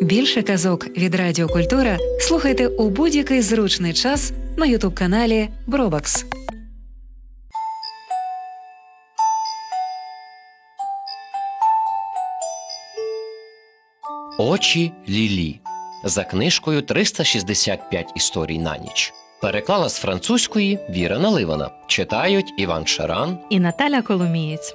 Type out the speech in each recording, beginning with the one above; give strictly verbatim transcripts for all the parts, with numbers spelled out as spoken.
Більше казок від Радіо Культура слухайте у будь-який зручний час на ютуб-каналі Бробакс. Очі Лілі за книжкою триста шістдесят п'ять історій на ніч. Переклала з французької Віра Наливана. Читають Іван Шаран і Наталя Коломієць.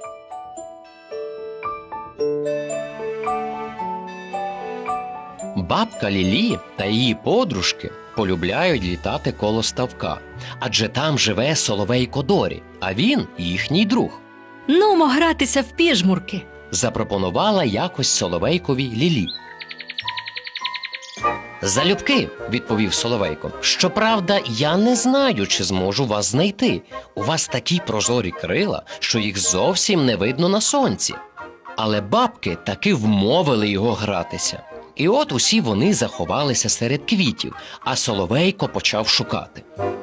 Бабка Лілі та її подружки полюбляють літати коло ставка, адже там живе Соловейко Дорі, а він їхній друг. «Нумо гратися в піжмурки!» – запропонувала якось Соловейкові Лілі. «Залюбки!» – відповів Соловейко. «Щоправда, я не знаю, чи зможу вас знайти. У вас такі прозорі крила, що їх зовсім не видно на сонці». Але бабки таки вмовили його гратися. І от усі вони заховалися серед квітів, а Соловейко почав шукати.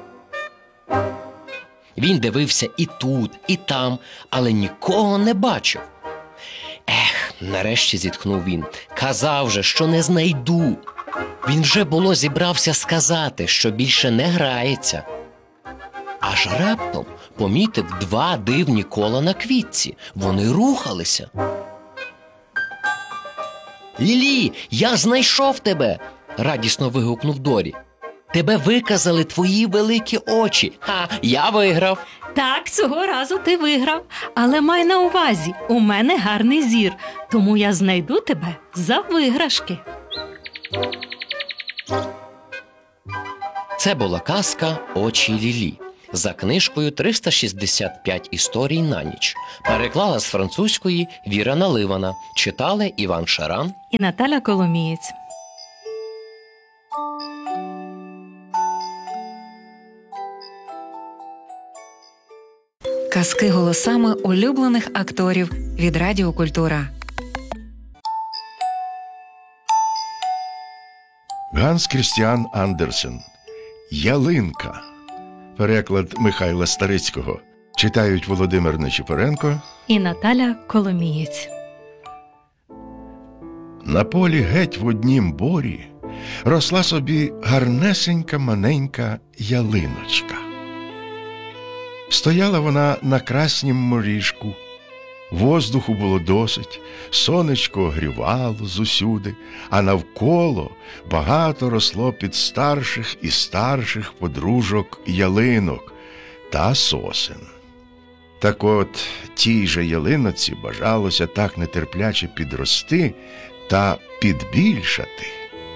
Він дивився і тут, і там, але нікого не бачив. «Ех!» – нарешті зітхнув він. «Казав же, що не знайду!» Він вже було зібрався сказати, що більше не грається. Аж раптом помітив два дивні кола на квітці. Вони рухалися. «Лілі, я знайшов тебе!» – радісно вигукнув Дорі. «Тебе виказали твої великі очі! Ха, я виграв!» «Так, цього разу ти виграв, але май на увазі, у мене гарний зір, тому я знайду тебе за виграшки!» Це була казка «Очі Лілі» за книжкою триста шістдесят п'ять історій на ніч. Переклала з французької Віра Наливана. Читали Іван Шаран і Наталя Коломієць. Казки голосами улюблених акторів від Радіо Культура. Ганс Крістіан Андерсен. «Ялинка». Переклад Михайла Старицького. Читають Володимир Нечипоренко і Наталя Коломієць. На полі геть в однім борі росла собі гарнесенька маленька ялиночка. Стояла вона на краснім моріжку. Воздуху було досить, сонечко огрівало зусюди, а навколо багато росло під старших і старших подружок ялинок та сосен. Так от тій же ялиноці бажалося так нетерпляче підрости та підбільшати.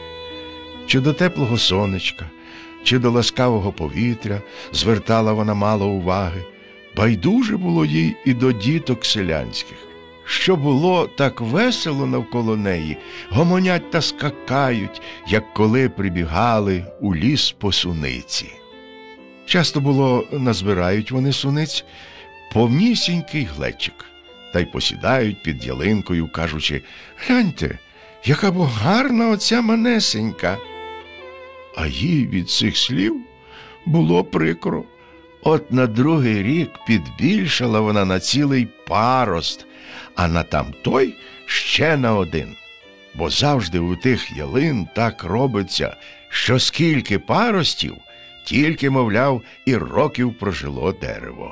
Чи до теплого сонечка, чи до ласкавого повітря звертала вона мало уваги. Байдуже було їй і до діток селянських. Що було так весело навколо неї, гомонять та скакають, як коли прибігали у ліс по суниці. Часто було назбирають вони суниць повнісінький глечик, та й посідають під ялинкою, кажучи: «Гляньте, яка бо гарна оця манесенька!» А їй від цих слів було прикро. От на другий рік підбільшала вона на цілий парост, а на тамтой ще на один. Бо завжди у тих ялин так робиться, що скільки паростів, тільки, мовляв, і років прожило дерево.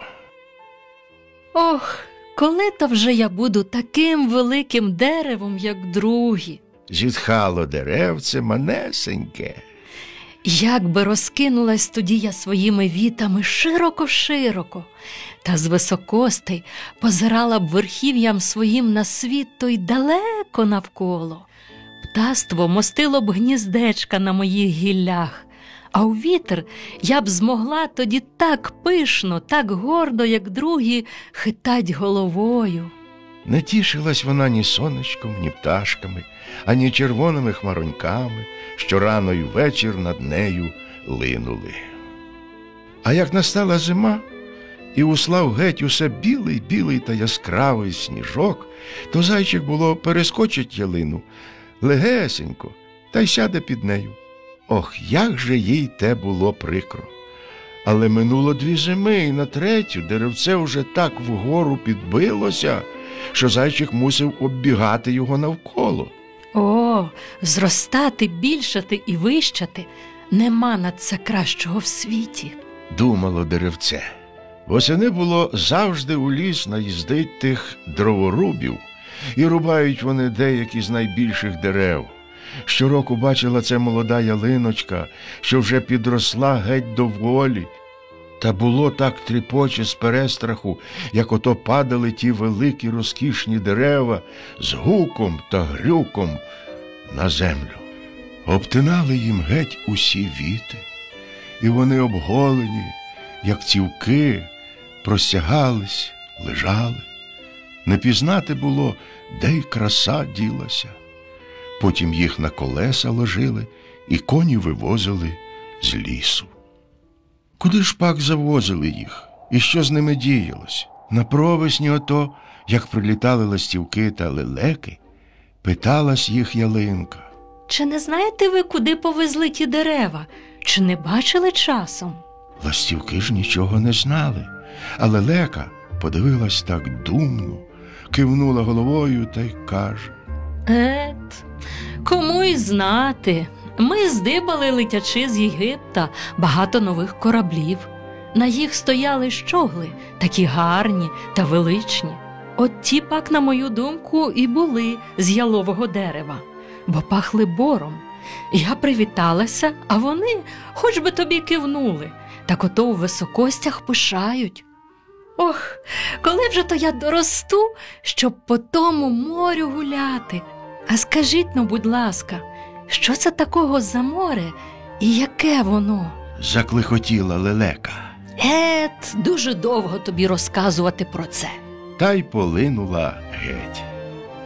«Ох, коли то вже я буду таким великим деревом, як другі!» Зітхало деревце манесеньке. Як би розкинулась тоді я своїми вітами широко-широко, та з високостей позирала б верхів'ям своїм на світ той далеко навколо. Птаство мостило б гніздечка на моїх гіллях, а у вітер я б змогла тоді так пишно, так гордо, як другі, хитать головою. Не тішилась вона ні сонечком, ні пташками, ані червоними хмароньками, що рано й вечір над нею линули. А як настала зима, і услав геть усе білий-білий та яскравий сніжок, то зайчик було перескочить ялину легесенько та й сяде під нею. Ох, як же їй те було прикро! Але минуло дві зими, і на третю деревце вже так вгору підбилося, що зайчик мусив оббігати його навколо. О, зростати, більшати і вищати нема над це кращого в світі. Думало деревце. Восени було завжди у ліс наїздить тих дроворубів, і рубають вони деякі з найбільших дерев. Щороку бачила це молода ялиночка, що вже підросла геть доволі. Та було так тріпоче з перестраху, як ото падали ті великі розкішні дерева з гуком та грюком на землю. Обтинали їм геть усі віти, і вони обголені, як цівки, простягались, лежали. Не пізнати було, де й краса ділася. Потім їх на колеса ложили і коні вивозили з лісу. Куди ж пак завозили їх? І що з ними діялось? На провесні ото, як прилітали ластівки та лелеки, питалась їх ялинка. Чи не знаєте ви, куди повезли ті дерева? Чи не бачили часом? Ластівки ж нічого не знали, а лелека подивилась так думно, кивнула головою та й каже: Ет, кому й знати. Ми здибали, летячи з Єгипта, багато нових кораблів. На їх стояли щогли, такі гарні та величні. От ті пак, на мою думку, і були з ялового дерева, бо пахли бором. Я привіталася, а вони хоч би тобі кивнули, так ото у високостях пишають. Ох, коли вже то я доросту, щоб по тому морю гуляти. А скажіть, ну, будь ласка, що це такого за море і яке воно? Заклихотіла лелека. Ет, дуже довго тобі розказувати про це. Та й полинула геть.